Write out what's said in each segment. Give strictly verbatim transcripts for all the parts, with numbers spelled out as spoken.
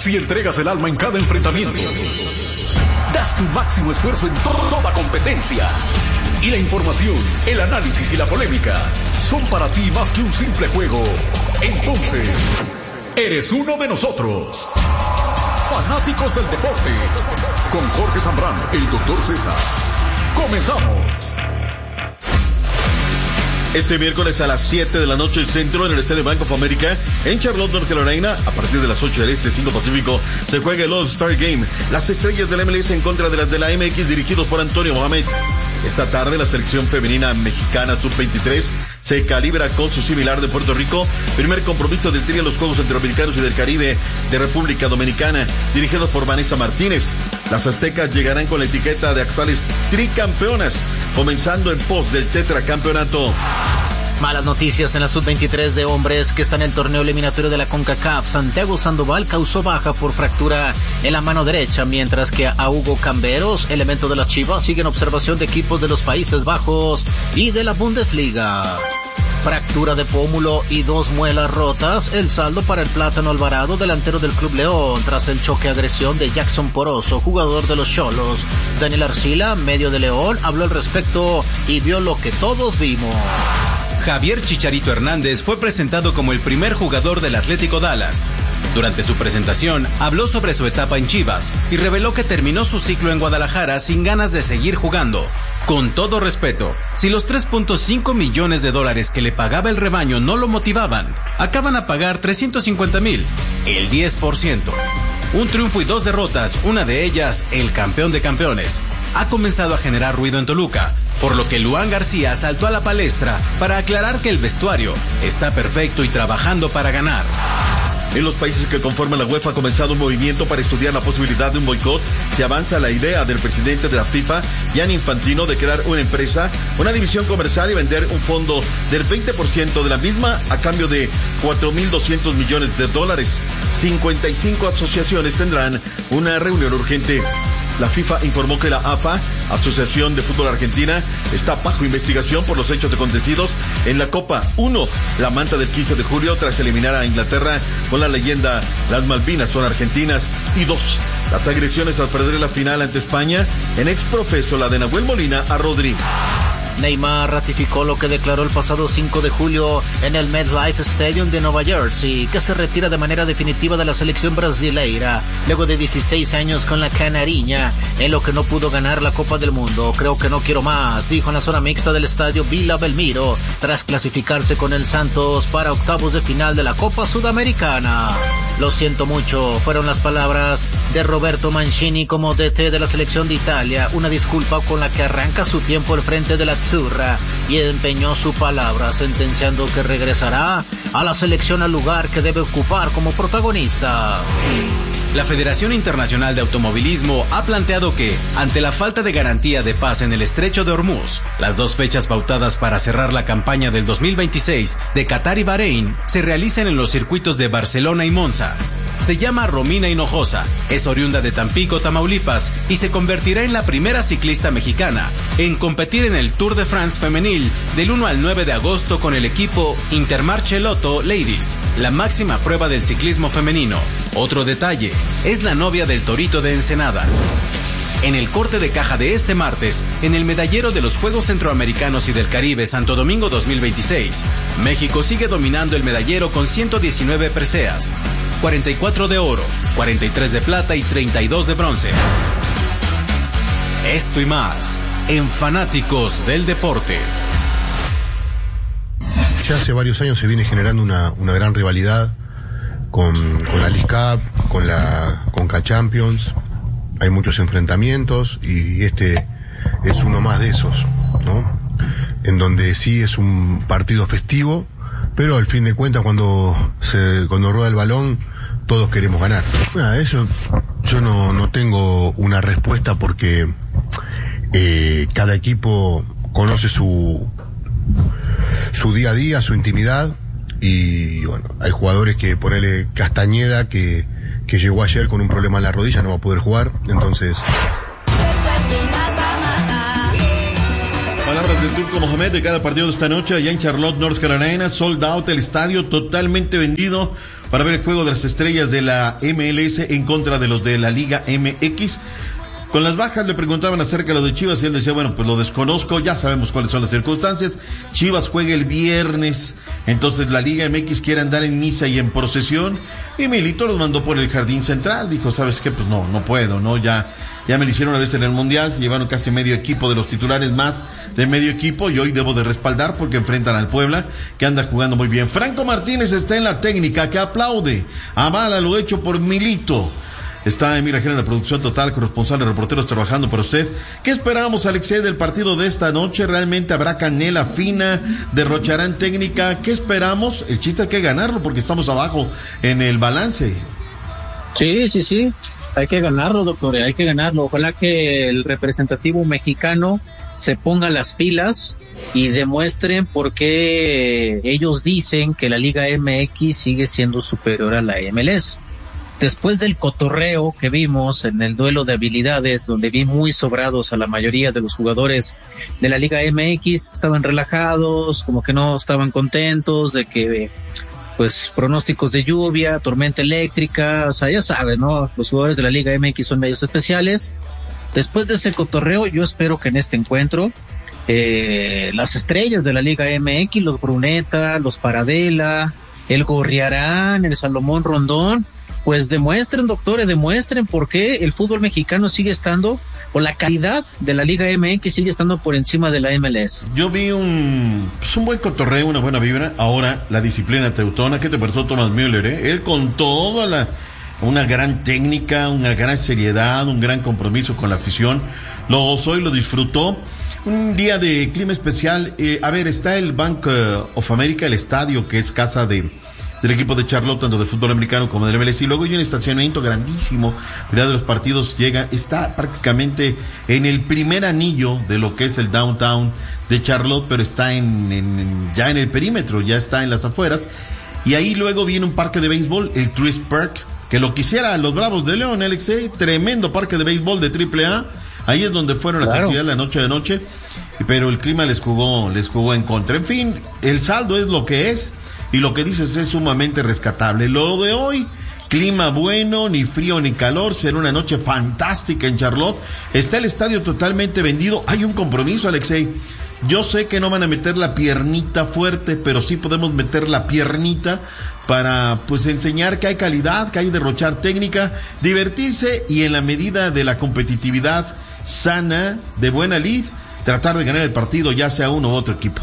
Si entregas el alma en cada enfrentamiento, das tu máximo esfuerzo en to- toda competencia. Y la información, el análisis y la polémica son para ti más que un simple juego. Entonces, eres uno de nosotros. Fanáticos del deporte. Con Jorge Zambrano, el doctor Z. Comenzamos. Este miércoles a las siete de la noche centro en el Estadio Bank of America en Charlotte, North Carolina, a partir de las ocho del Este, cinco Pacífico, se juega el All-Star Game. Las estrellas del M L S en contra de las de la M X, dirigidos por Antonio Mohamed. Esta tarde la selección femenina mexicana sub veintitrés se calibra con su similar de Puerto Rico. Primer compromiso del Tri en los Juegos Centroamericanos y del Caribe de República Dominicana, dirigidos por Vanessa Martínez. Las aztecas llegarán con la etiqueta de actuales tricampeonas, comenzando en pos del tetracampeonato. Malas noticias en la sub veintitrés de hombres que está en el torneo eliminatorio de la CONCACAF. Santiago Sandoval causó baja por fractura en la mano derecha, mientras que a Hugo Camberos, elemento de las Chivas, sigue en observación de equipos de los Países Bajos y de la Bundesliga. Fractura de pómulo y dos muelas rotas, el saldo para el Plátano Alvarado, delantero del Club León, tras el choque agresión de Jackson Poroso, jugador de los Xolos. Daniel Arcila, medio de León, habló al respecto y vio lo que todos vimos. Javier Chicharito Hernández fue presentado como el primer jugador del Atlético Dallas. Durante su presentación, habló sobre su etapa en Chivas y reveló que terminó su ciclo en Guadalajara sin ganas de seguir jugando. Con todo respeto, si los tres punto cinco millones de dólares que le pagaba el rebaño no lo motivaban, acaban a pagar trescientos cincuenta mil, el diez por ciento. Un triunfo y dos derrotas, una de ellas el campeón de campeones, ha comenzado a generar ruido en Toluca, por lo que Luan García saltó a la palestra para aclarar que el vestuario está perfecto y trabajando para ganar. En los países que conforman la UEFA ha comenzado un movimiento para estudiar la posibilidad de un boicot. Se avanza la idea del presidente de la FIFA, Gianni Infantino, de crear una empresa, una división comercial y vender un fondo del veinte por ciento de la misma a cambio de cuatro mil doscientos millones de dólares. cincuenta y cinco asociaciones tendrán una reunión urgente. La FIFA informó que la A F A, Asociación de Fútbol Argentina, está bajo investigación por los hechos acontecidos en la Copa uno, la manta del quince de julio, tras eliminar a Inglaterra con la leyenda "Las Malvinas son argentinas", y dos, las agresiones al perder la final ante España, en exprofeso la de Nahuel Molina a Rodri. Neymar ratificó lo que declaró el pasado cinco de julio en el MetLife Stadium de Nueva Jersey, que se retira de manera definitiva de la selección brasileira luego de dieciséis años con la Canariña, en lo que no pudo ganar la Copa del Mundo. Creo que no quiero más, dijo en la zona mixta del estadio Villa Belmiro, tras clasificarse con el Santos para octavos de final de la Copa Sudamericana. Lo siento mucho, fueron las palabras de Roberto Mancini como D T de la selección de Italia, una disculpa con la que arranca su tiempo al frente de la Azzurra, y empeñó su palabra, sentenciando que regresará a la selección al lugar que debe ocupar como protagonista. La Federación Internacional de Automovilismo ha planteado que, ante la falta de garantía de paz en el Estrecho de Hormuz, las dos fechas pautadas para cerrar la campaña del dos mil veintiséis de Qatar y Bahrein se realicen en los circuitos de Barcelona y Monza. Se llama Romina Hinojosa, es oriunda de Tampico, Tamaulipas, y se convertirá en la primera ciclista mexicana en competir en el Tour de France femenil del uno al nueve de agosto con el equipo Intermarché Lotto Ladies, la máxima prueba del ciclismo femenino. Otro detalle, es la novia del Torito de Ensenada. En el corte de caja de este martes, en el medallero de los Juegos Centroamericanos y del Caribe Santo Domingo dos mil veintiséis, México sigue dominando el medallero con ciento diecinueve preseas, cuarenta y cuatro de oro, cuarenta y tres de plata y treinta y dos de bronce. Esto y más, en Fanáticos del Deporte. Ya hace varios años se viene generando una, una gran rivalidad con, con la League Cup, con la Conca Champions. Hay muchos enfrentamientos y este es uno más de esos, ¿no? En donde sí es un partido festivo, pero al fin de cuentas cuando se cuando rueda el balón todos queremos ganar. Bueno, eso yo no, no tengo una respuesta porque eh, cada equipo conoce su su día a día, su intimidad, y bueno, hay jugadores que ponele Castañeda que que llegó ayer con un problema en la rodilla, no va a poder jugar, entonces... Palabras palabras del Turco Mohamed de cada partido de esta noche allá en Charlotte, North Carolina. Sold out el estadio, totalmente vendido para ver el juego de las estrellas de la M L S en contra de los de la Liga M X. Con las bajas le preguntaban acerca de lo de Chivas y él decía, bueno, pues lo desconozco, ya sabemos cuáles son las circunstancias. Chivas juega el viernes, entonces la Liga M X quiere andar en misa y en procesión, y Milito los mandó por el jardín central. Dijo, ¿sabes qué? Pues no, no puedo, ¿no? Ya, ya me lo hicieron una vez en el Mundial, se llevaron casi medio equipo de los titulares, más de medio equipo, y hoy debo de respaldar porque enfrentan al Puebla, que anda jugando muy bien. Franco Martínez está en la técnica, que aplaude, avala lo hecho por Milito. Está Emir Ajena en la producción total, corresponsal de reporteros trabajando para usted. ¿Qué esperamos, Alexei, del partido de esta noche? ¿Realmente habrá canela fina? ¿Derrocharán técnica? ¿Qué esperamos? El chiste hay que ganarlo porque estamos abajo en el balance. Sí, sí, sí. Hay que ganarlo, doctor. Hay que ganarlo. Ojalá que el representativo mexicano se ponga las pilas y demuestren por qué ellos dicen que la Liga M X sigue siendo superior a la M L S. Después del cotorreo que vimos en el duelo de habilidades, donde vi muy sobrados a la mayoría de los jugadores de la Liga M X, estaban relajados, como que no estaban contentos de que, pues, pronósticos de lluvia, tormenta eléctrica, o sea, ya sabes, ¿no? Los jugadores de la Liga M X son medios especiales. Después de ese cotorreo, yo espero que en este encuentro, eh, las estrellas de la Liga M X, los Bruneta, los Paradela, el Gorriarán, el Salomón Rondón, pues demuestren, doctores, demuestren por qué el fútbol mexicano sigue estando, o la calidad de la Liga M X sigue estando por encima de la M L S. Yo vi un, pues un buen cotorreo, una buena vibra. Ahora, la disciplina teutona. ¿Qué te pareció Thomas Müller, eh? Él con toda la, una gran técnica, una gran seriedad, un gran compromiso con la afición. Lo gozó y lo disfrutó. Un día de clima especial. Eh, a ver, está el Bank of America, el estadio que es casa de del equipo de Charlotte, tanto de fútbol americano como del M L S, y luego hay un estacionamiento grandísimo. Mira, de los partidos llega, está prácticamente en el primer anillo de lo que es el downtown de Charlotte, pero está en, en ya en el perímetro, ya está en las afueras, y ahí luego viene un parque de béisbol, el Truist Park, que lo quisiera los Bravos de León, Alexei, tremendo parque de béisbol de triple A. Ahí es donde fueron las claro. actividades la noche de noche, pero el clima les jugó, les jugó en contra. En fin, el saldo es lo que es, y lo que dices es sumamente rescatable. Lo de hoy, clima bueno, ni frío ni calor, será una noche fantástica en Charlotte. Está el estadio totalmente vendido. Hay un compromiso, Alexei. Yo sé que no van a meter la piernita fuerte, pero sí podemos meter la piernita para, pues, enseñar que hay calidad, que hay derrochar técnica, divertirse y, en la medida de la competitividad sana, de buena lid, tratar de ganar el partido, ya sea uno u otro equipo.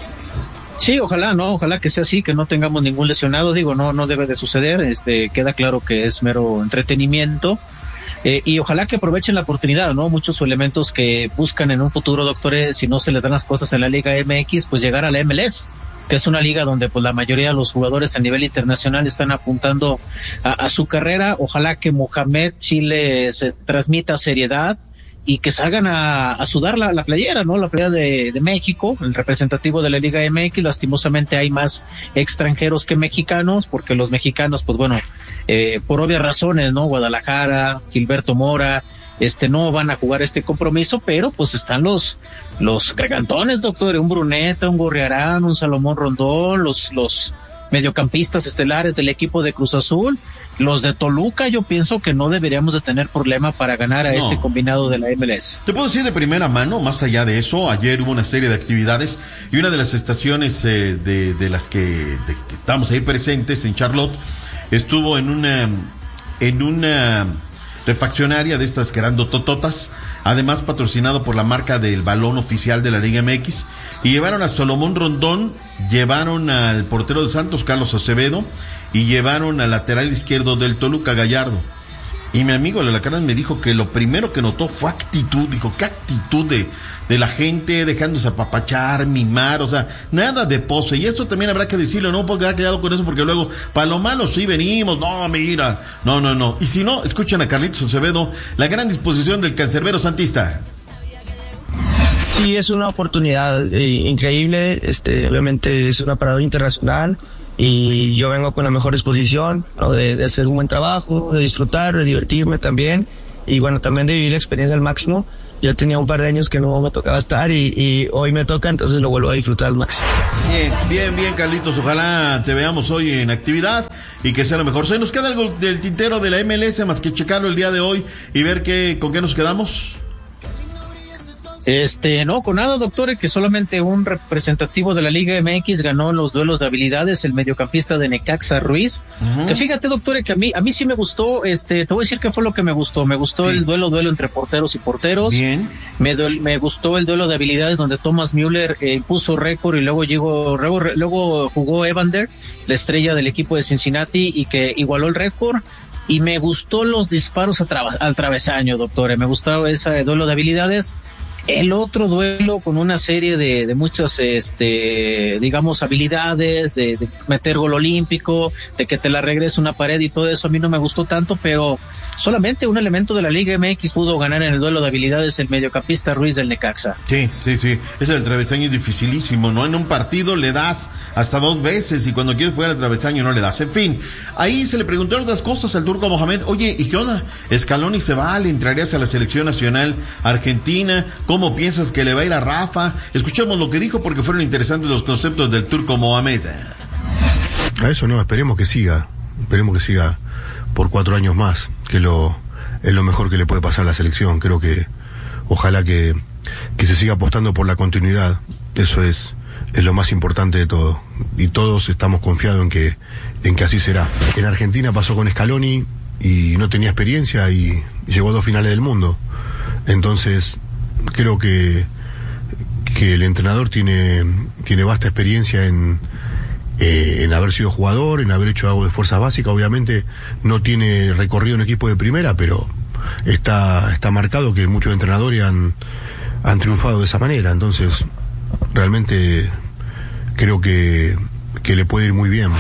Sí, ojalá, no, ojalá que sea así, que no tengamos ningún lesionado. Digo, no, no debe de suceder. Este, queda claro que es mero entretenimiento. Eh, y ojalá que aprovechen la oportunidad, ¿no? Muchos elementos que buscan en un futuro, doctores, si no se les dan las cosas en la Liga M X, pues llegar a la M L S, que es una liga donde pues la mayoría de los jugadores a nivel internacional están apuntando a, a su carrera. Ojalá que Mohamed Chile se transmita seriedad y que salgan a, a sudar la, la playera, ¿no? La playera de, de México, el representativo de la Liga M X. Lastimosamente hay más extranjeros que mexicanos, porque los mexicanos, pues bueno, eh, por obvias razones, ¿no? Guadalajara, Gilberto Mora, este, no van a jugar este compromiso, pero pues están los, los gregantones, doctor, un Bruneta, un Gorriarán, un Salomón Rondón, los, los mediocampistas estelares del equipo de Cruz Azul, los de Toluca. Yo pienso que no deberíamos de tener problema para ganar a no. este combinado de la M L S. Te puedo decir de primera mano, más allá de eso, ayer hubo una serie de actividades y una de las estaciones eh, de, de las que, de, que estamos ahí presentes en Charlotte estuvo en una en una refaccionaria de estas grandotototas, además patrocinado por la marca del balón oficial de la Liga M X, y llevaron a Salomón Rondón, llevaron al portero de Santos, Carlos Acevedo, y llevaron al lateral izquierdo del Toluca, Gallardo. Y mi amigo Lalacaras me dijo que lo primero que notó fue actitud. Dijo, qué actitud de, de la gente, dejándose apapachar, mimar, o sea, nada de pose. Y eso también habrá que decirlo, no puedo quedar callado con eso, porque luego, para lo malo sí venimos, no, mira, no, no, no. Y si no, escuchen a Carlitos Acevedo, la gran disposición del cancerbero santista. Sí, es una oportunidad eh, increíble, este, obviamente es una parada internacional, y yo vengo con la mejor disposición, ¿no? de, de hacer un buen trabajo, de disfrutar, de divertirme también, y bueno, también de vivir la experiencia al máximo. Yo tenía un par de años que no me tocaba estar y, y hoy me toca, entonces lo vuelvo a disfrutar al máximo. Bien, bien, bien, Carlitos. Ojalá te veamos hoy en actividad y que sea lo mejor. ¿Se nos queda algo del tintero de la M L S más que checarlo el día de hoy y ver qué, con qué nos quedamos? Este, no, con nada, doctor, que solamente un representativo de la Liga M X ganó los duelos de habilidades, el mediocampista de Necaxa, Ruiz. Uh-huh. Que fíjate, doctor, que a mí, a mí sí me gustó, este, te voy a decir qué fue lo que me gustó. Me gustó sí. el duelo, duelo entre porteros y porteros. Bien. Me, me gustó el duelo de habilidades donde Thomas Müller eh, puso récord y luego llegó, luego, luego jugó Evander, la estrella del equipo de Cincinnati, y que igualó el récord. Y me gustó los disparos a tra- al travesaño, doctor. Me gustó ese duelo de habilidades. El otro duelo con una serie de, de muchas, este, digamos, habilidades, de, de meter gol olímpico, de que te la regrese una pared y todo eso, a mí no me gustó tanto, pero solamente un elemento de la Liga M X pudo ganar en el duelo de habilidades, el mediocampista Ruiz del Necaxa. Sí, sí, sí, ese del travesaño es dificilísimo, ¿no? En un partido le das hasta dos veces y cuando quieres jugar al travesaño no le das. En fin, ahí se le preguntaron otras cosas al Turco Mohamed. Oye, ¿y qué onda? Scaloni se va, ¿le entrarías a la selección nacional argentina? ¿Cómo piensas que le va a ir a Rafa? Escuchemos lo que dijo porque fueron interesantes los conceptos del Turco Mohamed. A eso no, esperemos que siga, esperemos que siga por cuatro años más, que lo es lo mejor que le puede pasar a la selección. Creo que ojalá que, que se siga apostando por la continuidad, eso es, es lo más importante de todo, y todos estamos confiados en que, en que así será. En Argentina pasó con Scaloni y no tenía experiencia y llegó a dos finales del mundo, entonces creo que que el entrenador tiene tiene vasta experiencia en eh, en haber sido jugador, en haber hecho algo de fuerza básica. Obviamente no tiene recorrido en equipo de primera, pero está está marcado que muchos entrenadores han han triunfado de esa manera. Entonces realmente creo que que le puede ir muy bien.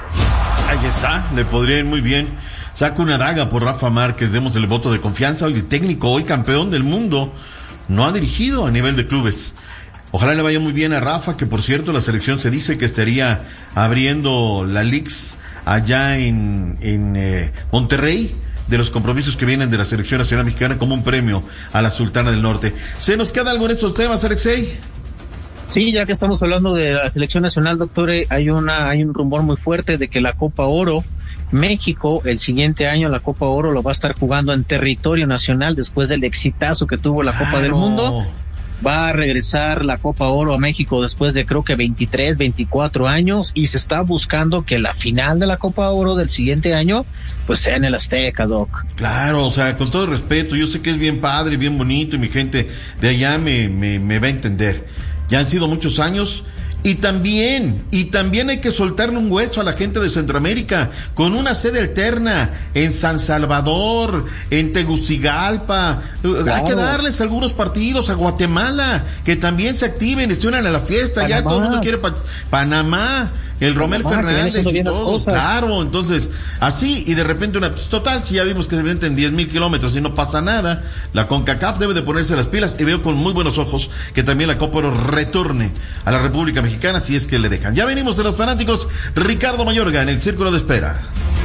Ahí está, le podría ir muy bien. Saca una daga por Rafa Márquez, demos el voto de confianza. Hoy el técnico, hoy campeón del mundo, no ha dirigido a nivel de clubes. Ojalá le vaya muy bien a Rafa, que por cierto la selección se dice que estaría abriendo la Leagues allá en, en eh, Monterrey, de los compromisos que vienen de la selección nacional mexicana como un premio a la Sultana del Norte. ¿Se nos queda algo en estos temas, Alexei? Sí, ya que estamos hablando de la selección nacional, doctor, hay una, hay un rumor muy fuerte de que la Copa Oro, México, el siguiente año la Copa Oro lo va a estar jugando en territorio nacional después del exitazo que tuvo la Copa claro. del Mundo. Va a regresar la Copa Oro a México después de creo que veintitrés, veinticuatro años, y se está buscando que la final de la Copa Oro del siguiente año pues sea en el Azteca, Doc. Claro, o sea, con todo respeto, yo sé que es bien padre, bien bonito y mi gente de allá me, me, me va a entender. Ya han sido muchos años. Y también, y también hay que soltarle un hueso a la gente de Centroamérica, con una sede alterna en San Salvador, en Tegucigalpa. Claro. Hay que darles algunos partidos a Guatemala, que también se activen, se unan a la fiesta. Panamá. Ya todo el mundo quiere pa- Panamá, el Romel Panamá, Fernández y todo, claro. Entonces, así, y de repente una, pues, total, si ya vimos que se venden diez mil kilómetros y no pasa nada, la CONCACAF debe de ponerse las pilas, y veo con muy buenos ojos que también la Copa Oro retorne a la República Mexicana. Si es que le dejan. Ya venimos de los fanáticos. Ricardo Mayorga en el Círculo de Espera.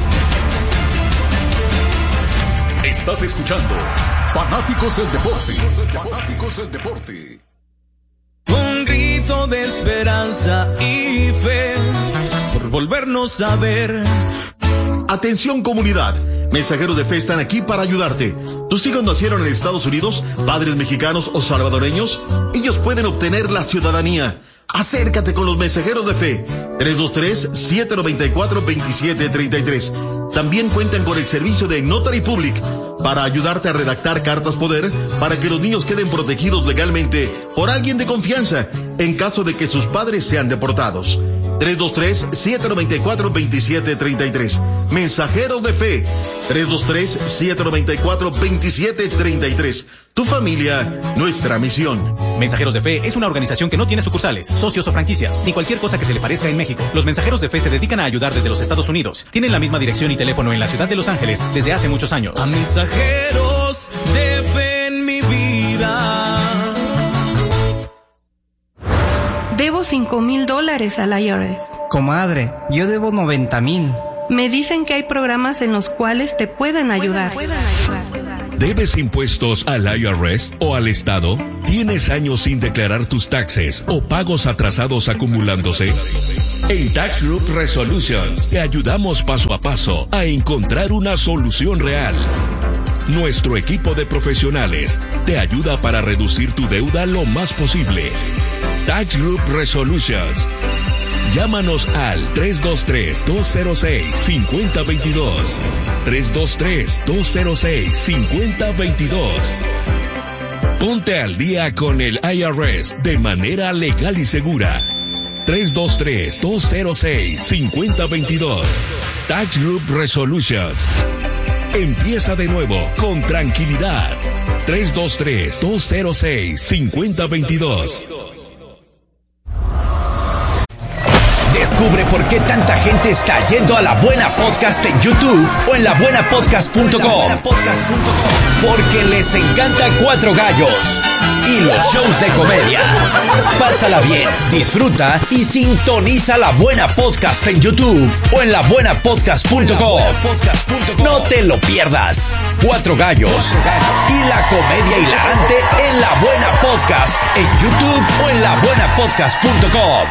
Estás escuchando Fanáticos del Deporte. Fanáticos del Deporte. Un grito de esperanza y fe por volvernos a ver. Atención, comunidad. Mensajeros de Fe están aquí para ayudarte. ¿Tus hijos nacieron en Estados Unidos, padres mexicanos o salvadoreños? Ellos pueden obtener la ciudadanía. Acércate con los Mensajeros de Fe. tres dos tres, siete nueve cuatro, dos siete tres tres. También cuentan con el servicio de Notary Public para ayudarte a redactar cartas poder para que los niños queden protegidos legalmente por alguien de confianza en caso de que sus padres sean deportados. tres dos tres, siete nueve cuatro, dos siete tres tres. Mensajeros de Fe. tres dos tres, siete nueve cuatro, dos siete tres tres. Tu familia, nuestra misión. Mensajeros de Fe es una organización que no tiene sucursales, socios o franquicias, ni cualquier cosa que se le parezca en México. Los Mensajeros de Fe se dedican a ayudar desde los Estados Unidos. Tienen la misma dirección y teléfono en la ciudad de Los Ángeles desde hace muchos años. A mensajeros de fe en mi vida. Debo cinco mil dólares al I R S. Comadre, yo debo noventa mil. Me dicen que hay programas en los cuales te pueden ayudar. Pueden ayudar. ¿Debes impuestos al I R S o al Estado? ¿Tienes años sin declarar tus taxes o pagos atrasados acumulándose? En Tax Group Resolutions te ayudamos paso a paso a encontrar una solución real. Nuestro equipo de profesionales te ayuda para reducir tu deuda lo más posible. Tax Group Resolutions. Llámanos al tres dos tres, dos cero seis, cinco cero dos dos. tres dos tres, dos cero seis, cinco cero dos dos. Ponte al día con el I R S de manera legal y segura. tres dos tres, dos cero seis, cinco cero dos dos. Tax Group Resolutions. Empieza de nuevo con tranquilidad. tres dos tres, dos cero seis, cinco cero dos dos. Descubre por qué tanta gente está yendo a La Buena Podcast en YouTube o en la buena podcast punto com. Porque les encanta Cuatro Gallos y los shows de comedia. Pásala bien, disfruta y sintoniza La Buena Podcast en YouTube o en la buena podcast punto com. No te lo pierdas. Cuatro Gallos y la comedia hilarante en La Buena Podcast en YouTube o en la buena podcast punto com.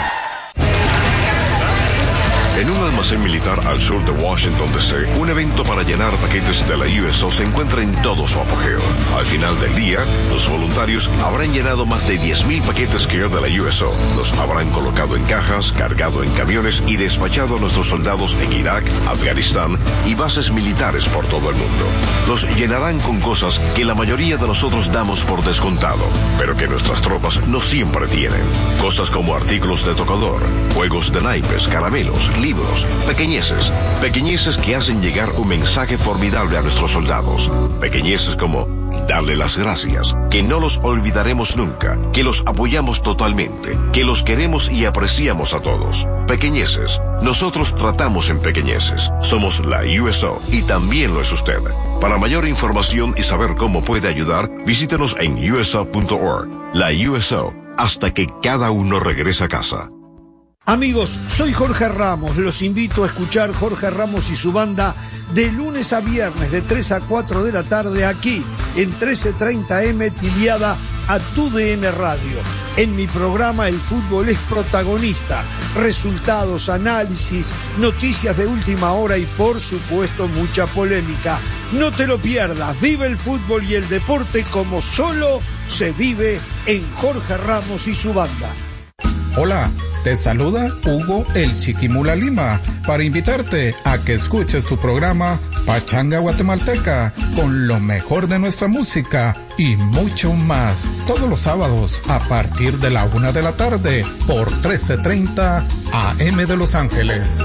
En un almacén militar al sur de Washington, D C, un evento para llenar paquetes de la U S O se encuentra en todo su apogeo. Al final del día, los voluntarios habrán llenado más de diez mil paquetes Care de la U S O. Los habrán colocado en cajas, cargado en camiones y despachado a nuestros soldados en Irak, Afganistán y bases militares por todo el mundo. Los llenarán con cosas que la mayoría de nosotros damos por descontado, pero que nuestras tropas no siempre tienen. Cosas como artículos de tocador, juegos de naipes, caramelos, libros, pequeñeces, pequeñeces que hacen llegar un mensaje formidable a nuestros soldados, pequeñeces como darle las gracias, que no los olvidaremos nunca, que los apoyamos totalmente, que los queremos y apreciamos a todos. Pequeñeces, nosotros tratamos en pequeñeces, somos la U S O y también lo es usted. Para mayor información y saber cómo puede ayudar, visítenos en U S O punto org. La U S O, hasta que cada uno regrese a casa. Amigos, soy Jorge Ramos, los invito a escuchar Jorge Ramos y su banda de lunes a viernes de tres a cuatro de la tarde aquí en trece treinta eme tiliada a tu D N Radio. En mi programa el fútbol es protagonista, resultados, análisis, noticias de última hora y por supuesto mucha polémica. No te lo pierdas, vive el fútbol y el deporte como solo se vive en Jorge Ramos y su banda. Hola, te saluda Hugo el Chiquimula Lima para invitarte a que escuches tu programa Pachanga Guatemalteca con lo mejor de nuestra música y mucho más todos los sábados a partir de la una de la tarde por trece treinta A M de Los Ángeles.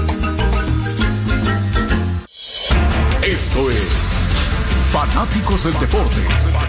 Esto es Fanáticos del Deporte.